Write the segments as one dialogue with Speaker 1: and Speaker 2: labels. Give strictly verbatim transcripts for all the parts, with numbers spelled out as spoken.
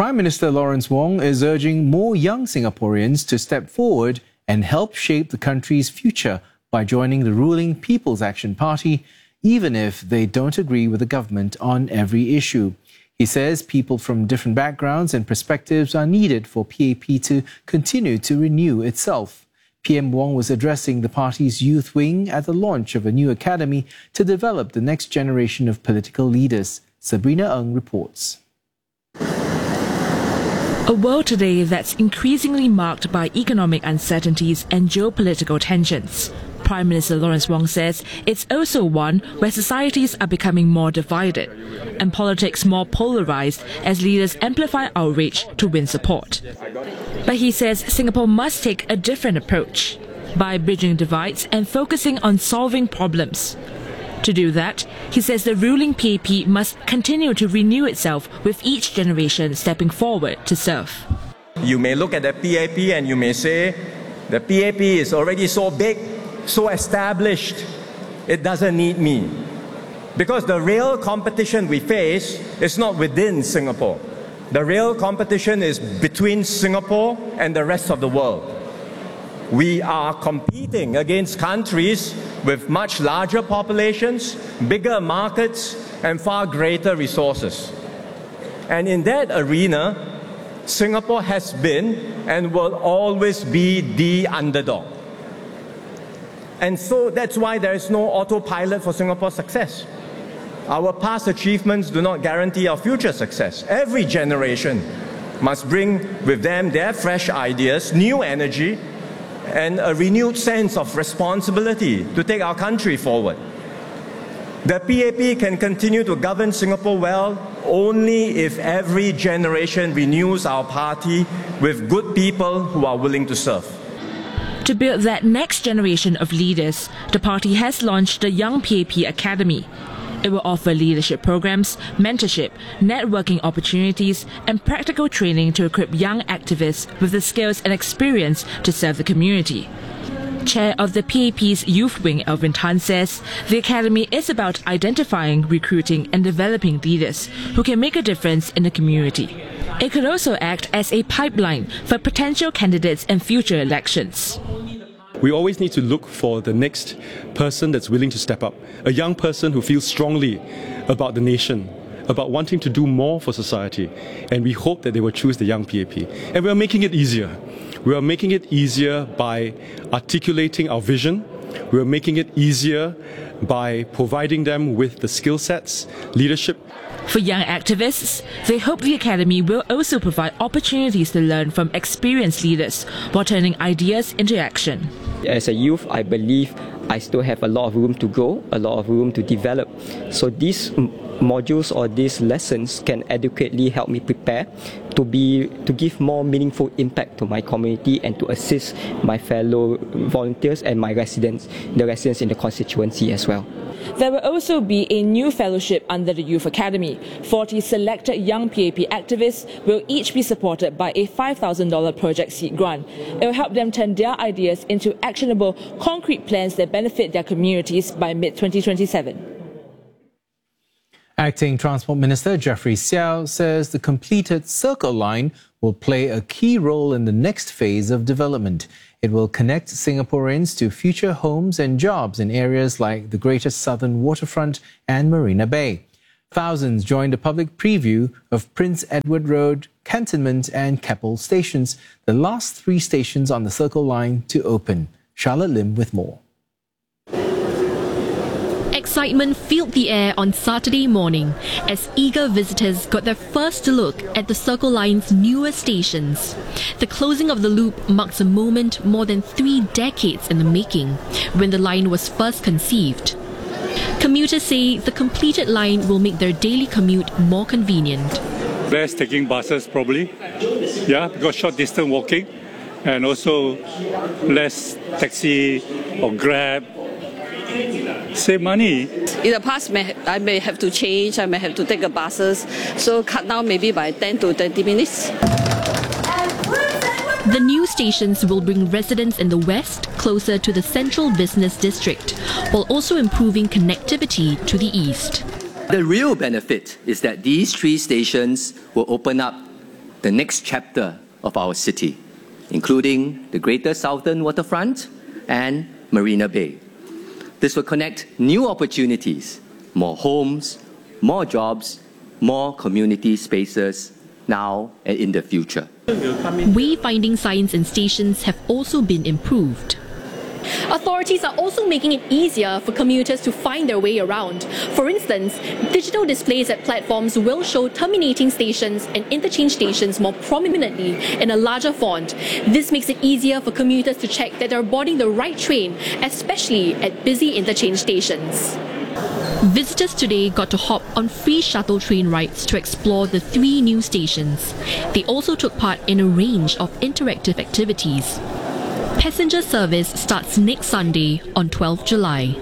Speaker 1: Prime Minister Lawrence Wong is urging more young Singaporeans to step forward and help shape the country's future by joining the ruling People's Action Party, even if they don't agree with the government on every issue. He says people from different backgrounds and perspectives are needed for P A P to continue to renew itself. P M Wong was addressing the party's youth wing at the launch of a new academy to develop the next generation of political leaders. Sabrina Ng reports.
Speaker 2: A world today that's increasingly marked by economic uncertainties and geopolitical tensions. Prime Minister Lawrence Wong says it's also one where societies are becoming more divided and politics more polarized as leaders amplify outrage to win support. But he says Singapore must take a different approach by bridging divides and focusing on solving problems. To do that, he says the ruling P A P must continue to renew itself with each generation stepping forward to serve.
Speaker 3: You may look at the P A P and you may say, the P A P is already so big, so established, it doesn't need me. Because the real competition we face is not within Singapore. The real competition is between Singapore and the rest of the world. We are competing against countries with much larger populations, bigger markets, and far greater resources. And in that arena, Singapore has been and will always be the underdog. And so that's why there is no autopilot for Singapore's success. Our past achievements do not guarantee our future success. Every generation must bring with them their fresh ideas, new energy, and a renewed sense of responsibility to take our country forward. The P A P can continue to govern Singapore well only if every generation renews our party with good people who are willing to serve.
Speaker 2: To build that next generation of leaders, the party has launched the Young P A P Academy. It will offer leadership programs, mentorship, networking opportunities, and practical training to equip young activists with the skills and experience to serve the community. Chair of the P A P's Youth Wing, Elvin Tan, says the academy is about identifying, recruiting, and developing leaders who can make a difference in the community. It could also act as a pipeline for potential candidates in future elections.
Speaker 4: We always need to look for the next person that's willing to step up, a young person who feels strongly about the nation, about wanting to do more for society, and we hope that they will choose the Young P A P. And we are making it easier. We are making it easier by articulating our vision. We are making it easier by providing them with the skill sets, leadership.
Speaker 2: For young activists, they hope the academy will also provide opportunities to learn from experienced leaders while turning ideas into action.
Speaker 5: As a youth, I believe I still have a lot of room to grow, a lot of room to develop. So these modules or these lessons can adequately help me prepare to be to give more meaningful impact to my community and to assist my fellow volunteers and my residents, the residents in the constituency as well.
Speaker 2: There will also be a new fellowship under the Youth Academy. forty selected young P A P activists will each be supported by a five thousand dollars project seed grant. It will help them turn their ideas into actionable, concrete plans that benefit their communities by mid twenty twenty-seven.
Speaker 1: Acting Transport Minister Jeffrey Seow says the completed Circle Line will play a key role in the next phase of development. It will connect Singaporeans to future homes and jobs in areas like the Greater Southern Waterfront and Marina Bay. Thousands joined a public preview of Prince Edward Road, Cantonment and Keppel stations, the last three stations on the Circle Line to open. Charlotte Lim with more.
Speaker 6: Excitement filled the air on Saturday morning as eager visitors got their first look at the Circle Line's newer stations. The closing of the loop marks a moment more than three decades in the making, when the line was first conceived. Commuters say the completed line will make their daily commute more convenient.
Speaker 7: Less taking buses probably, yeah, because short distance walking, and also less taxi or Grab. Save money.
Speaker 8: In the past, I may have to change, I may have to take a buses, so cut down maybe by ten to twenty minutes.
Speaker 6: The new stations will bring residents in the west closer to the central business district, while also improving connectivity to the east.
Speaker 9: The real benefit is that these three stations will open up the next chapter of our city, including the Greater Southern Waterfront and Marina Bay. This will connect new opportunities, more homes, more jobs, more community spaces now and in the future.
Speaker 6: Wayfinding signs in stations have also been improved. Authorities are also making it easier for commuters to find their way around. For instance, digital displays at platforms will show terminating stations and interchange stations more prominently in a larger font. This makes it easier for commuters to check that they're boarding the right train, especially at busy interchange stations. Visitors today got to hop on free shuttle train rides to explore the three new stations. They also took part in a range of interactive activities. Passenger service starts next Sunday on the twelfth of July.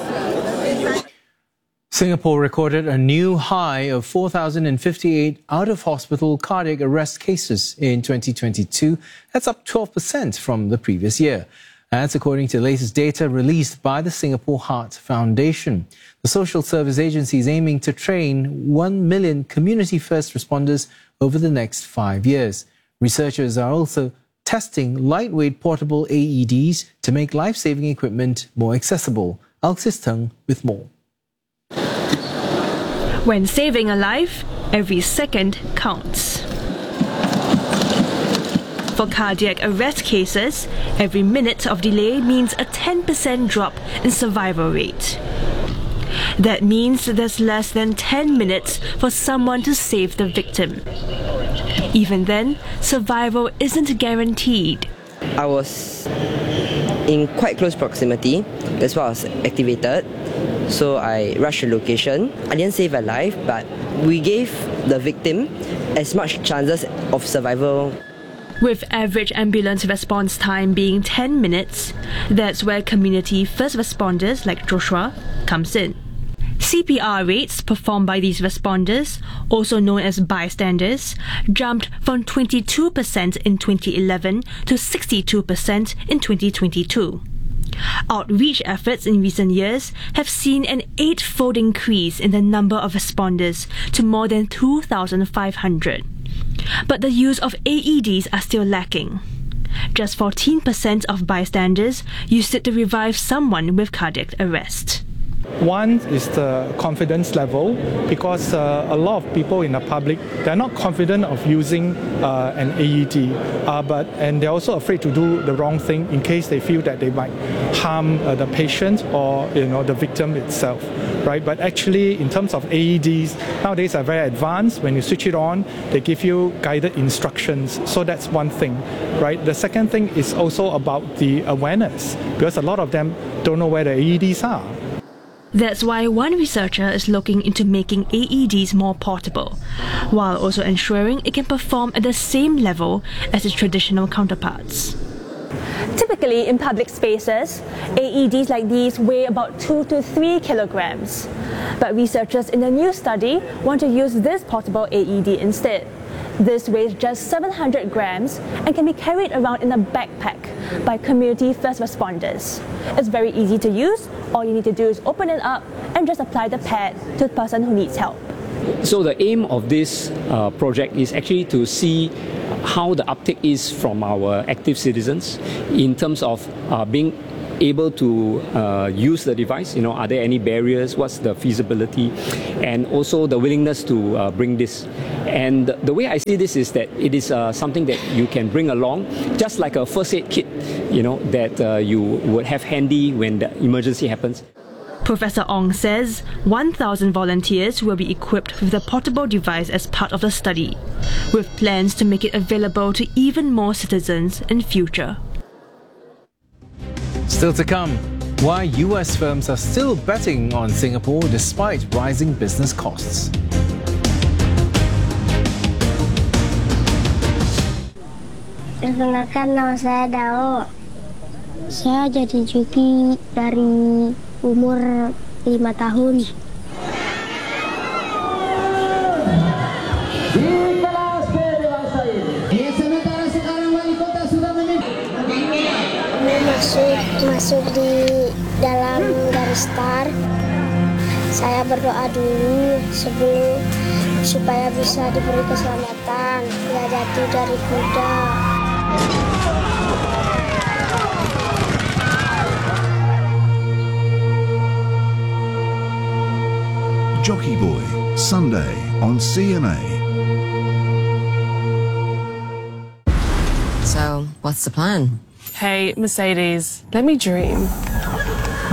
Speaker 1: Singapore recorded a new high of four thousand fifty-eight out-of-hospital cardiac arrest cases in twenty twenty-two. That's up twelve percent from the previous year. That's according to the latest data released by the Singapore Heart Foundation. The social service agency is aiming to train one million community first responders over the next five years. Researchers are also testing lightweight portable A E Ds to make life-saving equipment more accessible. Alexis Teng with more.
Speaker 10: When saving a life, every second counts. For cardiac arrest cases, every minute of delay means a ten percent drop in survival rate. That means there's less than ten minutes for someone to save the victim. Even then, survival isn't guaranteed.
Speaker 11: I was in quite close proximity. That's why I was activated. So I rushed the location. I didn't save a life, but we gave the victim as much chances of survival.
Speaker 10: With average ambulance response time being ten minutes, that's where community first responders like Joshua comes in. C P R rates performed by these responders, also known as bystanders, jumped from twenty-two percent in twenty eleven to sixty-two percent in twenty twenty-two. Outreach efforts in recent years have seen an eight-fold increase in the number of responders to more than two thousand five hundred. But the use of A E Ds are still lacking. Just fourteen percent of bystanders used it to revive someone with cardiac arrest.
Speaker 12: One is the confidence level, because uh, a lot of people in the public, they're not confident of using uh, an A E D, uh, but and they're also afraid to do the wrong thing in case they feel that they might harm uh, the patient or you know the victim itself, right? But actually, in terms of A E Ds, nowadays are very advanced. When you switch it on, they give you guided instructions. So that's one thing, right? The second thing is also about the awareness, because a lot of them don't know where the A E Ds are.
Speaker 10: That's why one researcher is looking into making A E Ds more portable, while also ensuring it can perform at the same level as its traditional counterparts.
Speaker 13: Typically, in public spaces, A E Ds like these weigh about two to three kilograms. But researchers in a new study want to use this portable A E D instead. This weighs just seven hundred grams and can be carried around in a backpack by community first responders. It's very easy to use. All you need to do is open it up and just apply the pad to the person who needs help.
Speaker 14: So the aim of this uh, project is actually to see how the uptake is from our active citizens in terms of uh, being able to uh, use the device. You know, are there any barriers? What's the feasibility? And also the willingness to uh, bring this. And the way I see this is that it is uh, something that you can bring along, just like a first aid kit, you know, that uh, you would have handy when the emergency happens.
Speaker 10: Professor Ong says one thousand volunteers will be equipped with the portable device as part of the study, with plans to make it available to even more citizens in future.
Speaker 1: Still to come, why U S firms are still betting on Singapore despite rising business costs.
Speaker 15: Perkenalkan, nama saya Dao. Saya jadi joki dari umur lima tahun. Di kelas B dewasa ini, sementara sekarang wali kota sudah memimpin. Masuk masuk di dalam garis start. Saya berdoa dulu sebelum
Speaker 16: supaya bisa diberi keselamatan, tidak jatuh dari kuda.
Speaker 17: Jockey Boy, Sunday on C M A.
Speaker 18: So, what's the plan?
Speaker 19: Hey, Mercedes, let me dream.